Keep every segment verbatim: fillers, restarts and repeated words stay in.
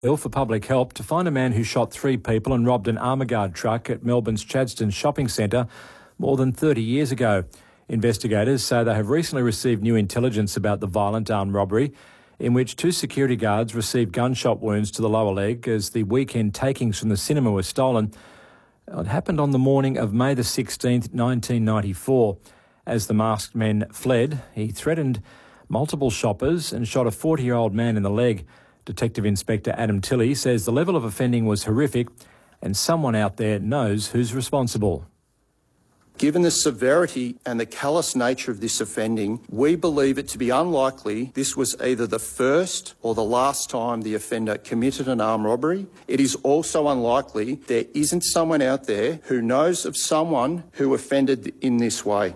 for public help to find a man who shot three people and robbed an Armaguard truck at Melbourne's Chadstone shopping centre more than thirty years ago. Investigators say they have recently received new intelligence about the violent armed robbery in which two security guards received gunshot wounds to the lower leg as the weekend takings from the cinema were stolen. It happened on the morning of May the sixteenth, nineteen ninety-four. As the masked men fled, he threatened multiple shoppers and shot a forty-year-old man in the leg. Detective Inspector Adam Tilley says the level of offending was horrific and someone out there knows who's responsible. Given the severity and the callous nature of this offending, we believe it to be unlikely this was either the first or the last time the offender committed an armed robbery. It is also unlikely there isn't someone out there who knows of someone who offended in this way.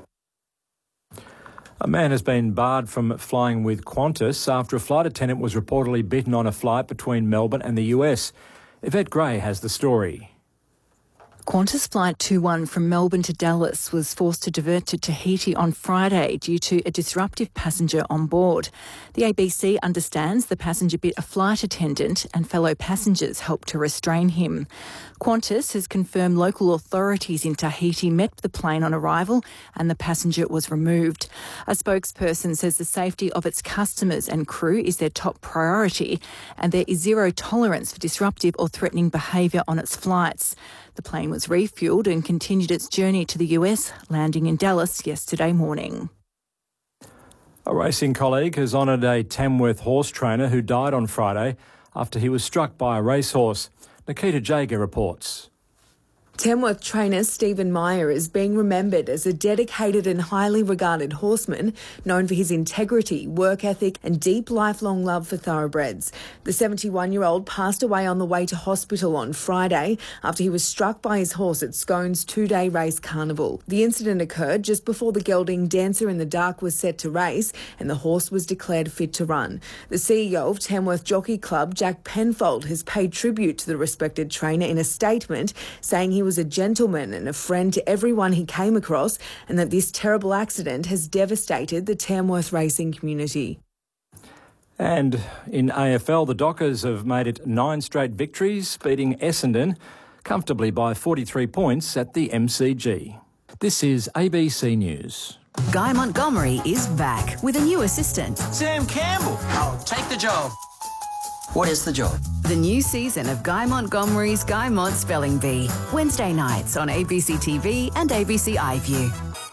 A man has been barred from flying with Qantas after a flight attendant was reportedly bitten on a flight between Melbourne and the U S. Yvette Gray has the story. Qantas Flight two one from Melbourne to Dallas was forced to divert to Tahiti on Friday due to a disruptive passenger on board. The A B C understands the passenger bit a flight attendant and fellow passengers helped to restrain him. Qantas has confirmed local authorities in Tahiti met the plane on arrival and the passenger was removed. A spokesperson says the safety of its customers and crew is their top priority and there is zero tolerance for disruptive or threatening behaviour on its flights. The plane was refuelled and continued its journey to the U S, landing in Dallas yesterday morning. A racing colleague has honoured a Tamworth horse trainer who died on Friday after he was struck by a racehorse. Nikita Jager reports. Tamworth trainer Stephen Meyer is being remembered as a dedicated and highly regarded horseman known for his integrity, work ethic and deep lifelong love for thoroughbreds. The seventy-one-year-old passed away on the way to hospital on Friday after he was struck by his horse at Scone's two-day race carnival. The incident occurred just before the gelding Dancer in the Dark was set to race and the horse was declared fit to run. The C E O of Tamworth Jockey Club, Jack Penfold, has paid tribute to the respected trainer in a statement saying he was a gentleman and a friend to everyone he came across and that this terrible accident has devastated the Tamworth racing community. And in A F L, the Dockers have made it nine straight victories, beating Essendon comfortably by forty-three points at the M C G. This is A B C News. Guy Montgomery is back with a new assistant. Sam Campbell. I'll take the job. What is the job? The new season of Guy Montgomery's Guy Mont Spelling Bee. Wednesday nights on A B C T V and A B C iView.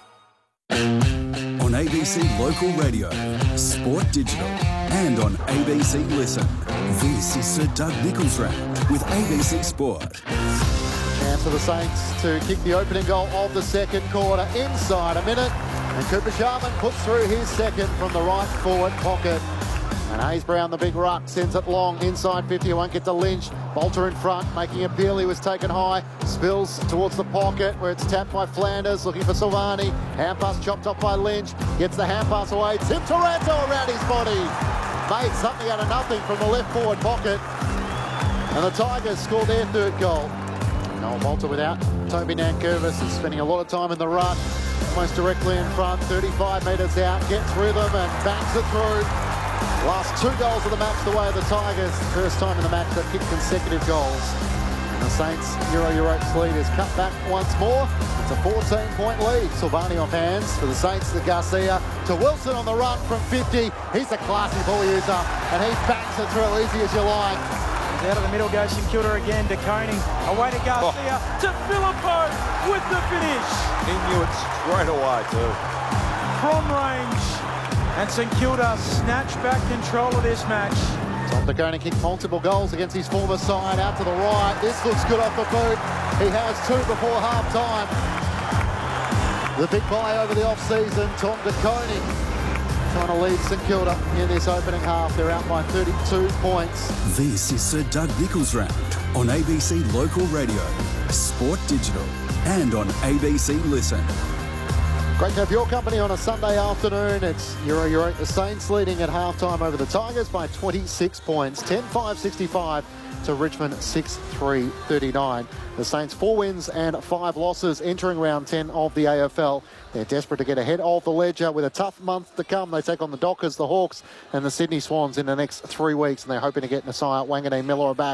On A B C Local Radio, Sport Digital and on A B C Listen. This is Sir Doug Nicholls Round with A B C Sport. And for the Saints to kick the opening goal of the second quarter inside a minute. And Cooper Sharman puts through his second from the right forward pocket. And Hayes Brown, the big ruck, sends it long inside fifty. It won't get to Lynch. Bolter in front, making appeal. He was taken high. Spills towards the pocket where it's tapped by Flanders, looking for Silvani. Hand pass chopped off by Lynch. Gets the hand pass away. Tim Taranto around his body. Made something out of nothing from the left forward pocket. And the Tigers scored their third goal. Noel Bolter without Toby Nankervis is spending a lot of time in the ruck. Almost directly in front, thirty-five metres out. Gets rhythm and bangs it through. Last two goals of the match the way of the Tigers. First time in the match they've kicked consecutive goals. And the Saints' Euro Europes lead is cut back once more. It's a fourteen-point lead. Silvani off hands for the Saints to Garcia. To Wilson on the run from fifty. He's a classy ball user. And he bangs it through easy as you like. Out of the middle goes St Kilda again to Coney. Away to Garcia. Oh. To Filippo with the finish. He knew it straight away too. From range. And St Kilda snatch back control of this match. Tom De Koning kicked multiple goals against his former side out to the right. This looks good off the boot. He has two before half time. The big buy over the off-season, Tom De Koning trying to lead St Kilda in this opening half. They're out by thirty-two points. This is Sir Doug Nicholls Round on A B C Local Radio, Sport Digital and on A B C Listen. Great to have your company on a Sunday afternoon. It's Euro Euro. The Saints leading at halftime over the Tigers by twenty-six points. ten five sixty-five to Richmond six three thirty-nine. The Saints four wins and five losses entering round ten of the A F L. They're desperate to get ahead of the ledger with a tough month to come. They take on the Dockers, the Hawks and the Sydney Swans in the next three weeks, and they're hoping to get Nasiah Wanganeen Miller back